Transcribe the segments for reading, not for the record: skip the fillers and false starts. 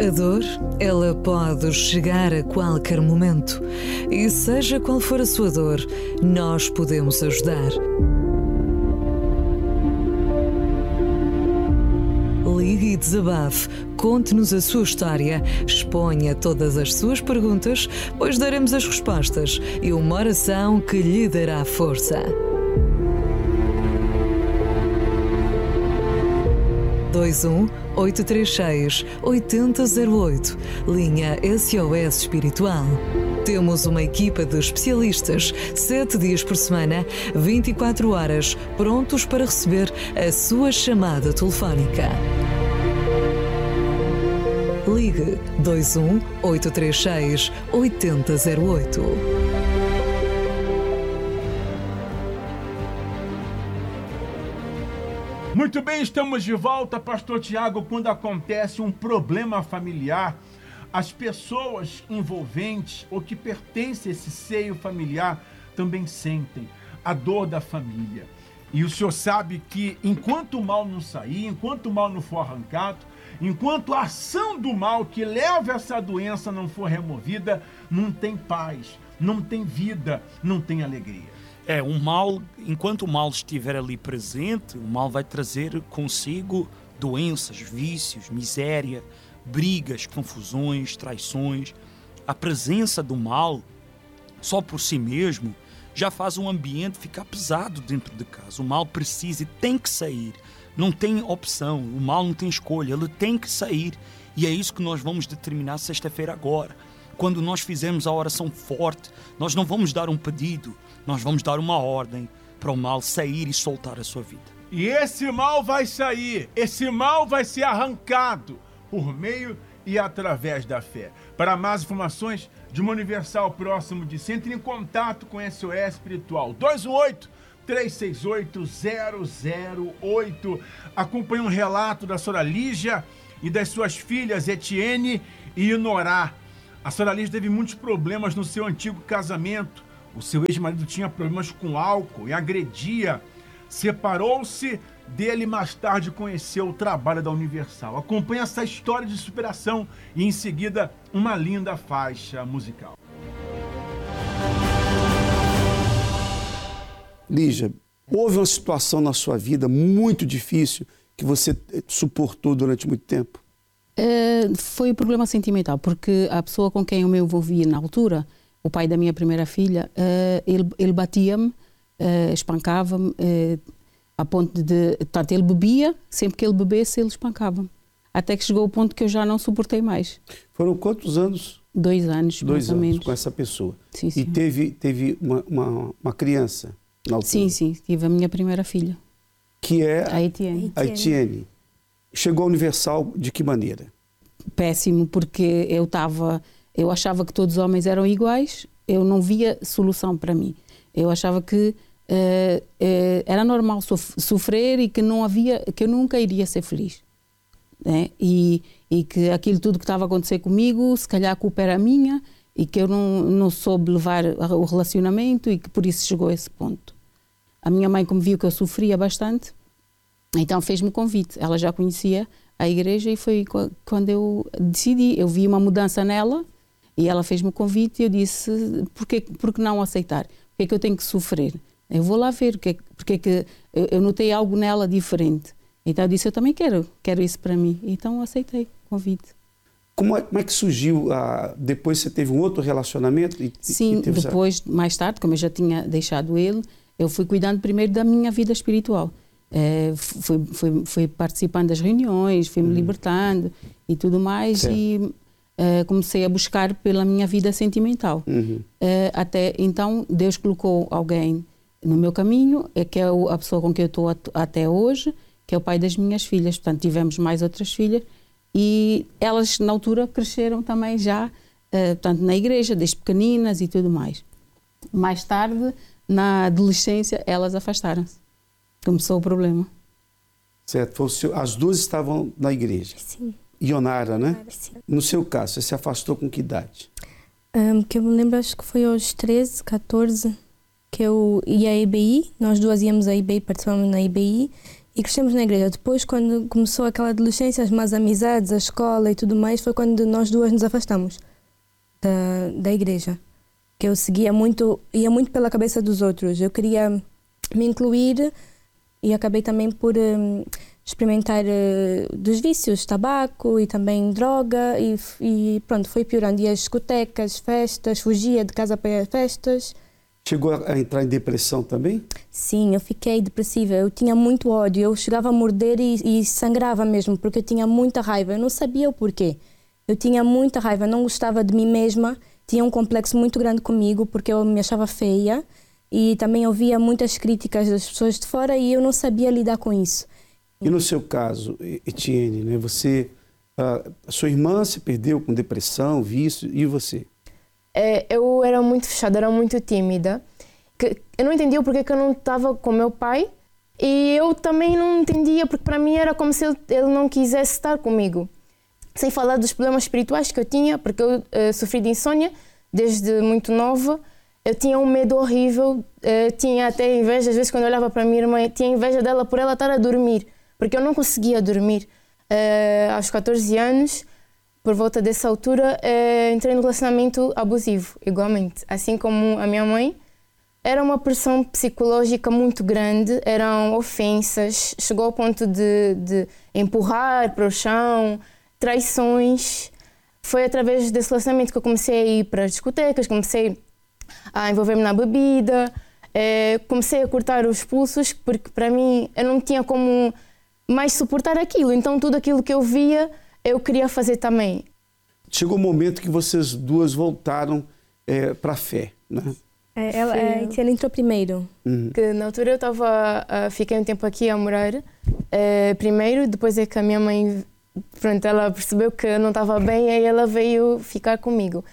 A dor, ela pode chegar a qualquer momento. E seja qual for a sua dor, nós podemos ajudar. Ligue e desabafe, conte-nos a sua história, exponha todas as suas perguntas, pois daremos as respostas e uma oração que lhe dará força. 21-836-8008, linha SOS Espiritual. Temos uma equipa de especialistas, 7 dias por semana, 24 horas, prontos para receber a sua chamada telefónica. Ligue 21-836-8008. Muito bem, estamos de volta, Pastor Tiago. Quando acontece um problema familiar, as pessoas envolventes ou que pertencem a esse seio familiar também sentem a dor da família. E o senhor sabe que enquanto o mal não sair, enquanto o mal não for arrancado, enquanto a ação do mal que leva essa doença não for removida, não tem paz, não tem vida, não tem alegria. O mal, enquanto o mal estiver ali presente, o mal vai trazer consigo doenças, vícios, miséria, brigas, confusões, traições. A presença do mal, só por si mesmo, já faz o ambiente ficar pesado dentro de casa. O mal precisa e tem que sair. Não tem opção, o mal não tem escolha, ele tem que sair. E é isso que nós vamos determinar sexta-feira agora. Quando nós fizermos a oração forte, nós não vamos dar um pedido, nós vamos dar uma ordem para o mal sair e soltar a sua vida. E esse mal vai sair, esse mal vai ser arrancado por meio e através da fé. Para mais informações de uma Universal próximo de si, entre em contato com SOS Espiritual 218-368-008. Acompanhe um relato da senhora Lígia e das suas filhas Etienne e Inorá. A senhora Lígia teve muitos problemas no seu antigo casamento. O seu ex-marido tinha problemas com álcool e agredia. Separou-se dele e mais tarde conheceu o trabalho da Universal. Acompanhe essa história de superação e em seguida uma linda faixa musical. Lígia, houve uma situação na sua vida muito difícil que você suportou durante muito tempo? Foi o problema sentimental, porque a pessoa com quem eu me envolvia na altura, o pai da minha primeira filha, ele batia-me, espancava-me, a ponto de... Portanto, ele bebia, sempre que ele bebesse, ele espancava-me. Até que chegou o ponto que eu já não suportei mais. Foram quantos anos? 2 anos, mais ou menos. Com essa pessoa. Sim, sim. E teve uma criança na altura? Sim, sim. Tive a minha primeira filha. Que é? A Etienne. A Etienne. Chegou à Universal de que maneira? Péssimo, porque eu achava que todos os homens eram iguais, eu não via solução para mim. Eu achava que era normal sofrer e que eu nunca iria ser feliz. Né? E que aquilo tudo que estava a acontecer comigo, se calhar a culpa era minha e que eu não soube levar o relacionamento e que por isso chegou a esse ponto. A minha mãe, como viu que eu sofria bastante, então fez-me convite. Ela já conhecia a igreja e foi quando eu decidi. Eu vi uma mudança nela e ela fez-me o convite e eu disse, por que não aceitar? Por que é que eu tenho que sofrer? Eu vou lá ver, porque é que eu notei algo nela diferente. Então eu disse, eu também quero isso para mim. Então eu aceitei o convite. Como é que surgiu? Depois você teve um outro relacionamento? Sim, depois, mais tarde, como eu já tinha deixado ele, eu fui cuidando primeiro da minha vida espiritual. Fui participando das reuniões, fui-me libertando e tudo mais. Certo. E comecei a buscar pela minha vida sentimental. Até então, Deus colocou alguém no meu caminho, que é a pessoa com quem eu estou até hoje, que é o pai das minhas filhas. Portanto, tivemos mais outras filhas e elas, na altura, cresceram também já, portanto, na igreja, desde pequeninas e tudo mais. Mais tarde, na adolescência, elas afastaram-se. Começou o problema. Certo. As duas estavam na igreja. Sim. Ionara, né? Sim. No seu caso, você se afastou com que idade? Que eu me lembro, acho que foi aos 13, 14, que eu ia à IBI. Nós duas íamos à IBI, participámos na IBI. e crescemos na igreja. Depois, quando começou aquela adolescência, as más amizades, a escola e tudo mais, foi quando nós duas nos afastamos da igreja. Que eu ia muito pela cabeça dos outros. Eu queria me incluir e acabei também por experimentar dos vícios, tabaco e também droga e pronto, foi piorando. Ia às discotecas, festas, fugia de casa para festas. Chegou a entrar em depressão também? Sim, eu fiquei depressiva, eu tinha muito ódio, eu chegava a morder e sangrava mesmo, porque eu tinha muita raiva, eu não sabia o porquê. Eu tinha muita raiva, não gostava de mim mesma, tinha um complexo muito grande comigo, porque eu me achava feia e também ouvia muitas críticas das pessoas de fora e eu não sabia lidar com isso. E no seu caso, Etienne, né, a sua irmã se perdeu com depressão, vício, e você? Eu era muito fechada, era muito tímida. Eu não entendia o porquê que eu não estava com meu pai e eu também não entendia porque para mim era como se ele não quisesse estar comigo. Sem falar dos problemas espirituais que eu tinha, porque eu sofri de insônia desde muito nova. Eu tinha um medo horrível, tinha até inveja, às vezes quando eu olhava para a minha irmã, tinha inveja dela por ela estar a dormir, porque eu não conseguia dormir. Aos 14 anos, por volta dessa altura, entrei num relacionamento abusivo, igualmente. Assim como a minha mãe, era uma pressão psicológica muito grande, eram ofensas, chegou ao ponto de empurrar para o chão, traições. Foi através desse relacionamento que eu comecei a ir para as discotecas, comecei a envolver-me na bebida, comecei a cortar os pulsos, porque para mim eu não tinha como mais suportar aquilo, então tudo aquilo que eu via eu queria fazer também. Chegou o momento que vocês duas voltaram para a fé, né? Ela entrou primeiro. Que na altura eu fiquei um tempo aqui a morar primeiro, depois é que a minha mãe, pronto, ela percebeu que eu não estava bem, aí ela veio ficar comigo.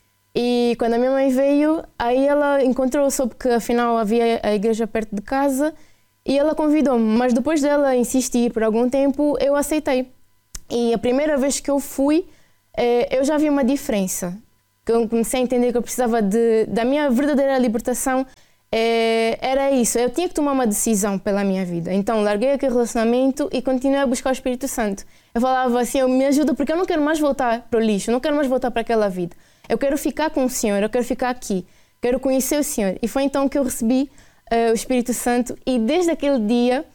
E quando a minha mãe veio, aí ela soube que afinal havia a igreja perto de casa e ela convidou-me, mas depois dela insistir por algum tempo, eu aceitei. E a primeira vez que eu fui, eu já vi uma diferença. Eu comecei a entender que eu precisava da minha verdadeira libertação. Era isso, eu tinha que tomar uma decisão pela minha vida. Então larguei aquele relacionamento e continuei a buscar o Espírito Santo. Eu falava assim, me ajuda porque eu não quero mais voltar para o lixo, eu não quero mais voltar para aquela vida. Eu quero ficar com o Senhor, eu quero ficar aqui, quero conhecer o Senhor. E foi então que eu recebi o Espírito Santo e desde aquele dia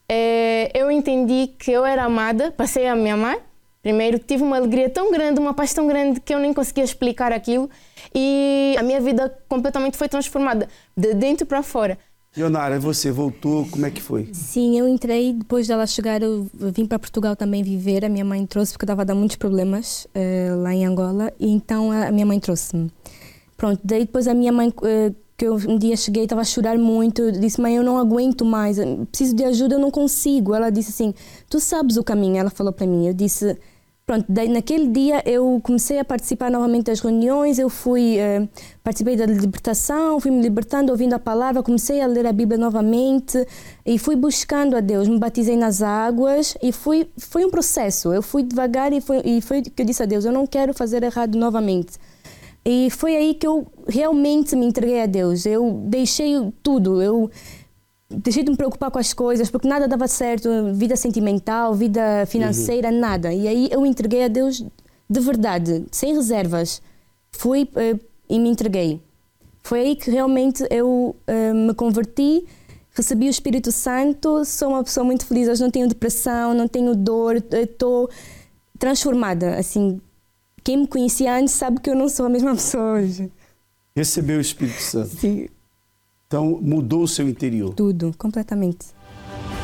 eu entendi que eu era amada, passei a me amar. Primeiro tive uma alegria tão grande, uma paz tão grande que eu nem conseguia explicar aquilo e a minha vida completamente foi transformada, de dentro para fora. Ionara, você voltou, como é que foi? Sim, eu entrei, depois dela chegar, eu vim para Portugal também viver, a minha mãe trouxe porque estava a dar muitos problemas lá em Angola e então a minha mãe trouxe-me. Pronto, daí depois a minha mãe, que eu um dia cheguei, estava a chorar muito, disse, mãe, eu não aguento mais, preciso de ajuda, eu não consigo. Ela disse assim, tu sabes o caminho, ela falou para mim, eu disse... Pronto, daí naquele dia eu comecei a participar novamente das reuniões, eu participei da libertação, fui me libertando, ouvindo a palavra, comecei a ler a Bíblia novamente e fui buscando a Deus, me batizei nas águas e foi um processo, eu fui devagar e foi que eu disse a Deus, eu não quero fazer errado novamente. E foi aí que eu realmente me entreguei a Deus, eu deixei tudo, eu deixei de me preocupar com as coisas, porque nada dava certo, vida sentimental, vida financeira, nada. E aí eu entreguei a Deus de verdade, sem reservas. Fui e me entreguei. Foi aí que realmente eu me converti, recebi o Espírito Santo, sou uma pessoa muito feliz, hoje não tenho depressão, não tenho dor, estou transformada. Assim, quem me conhecia antes sabe que eu não sou a mesma pessoa hoje. Recebeu o Espírito Santo? Sim. Então, mudou o seu interior? Tudo, completamente.